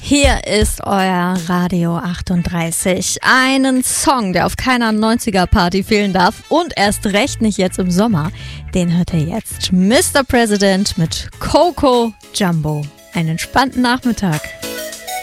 Hier ist euer Radio 38. Einen Song, der auf keiner 90er-Party fehlen darf und erst recht nicht jetzt im Sommer. Den hört ihr jetzt. Mr. President mit Coco Jumbo. Einen entspannten Nachmittag.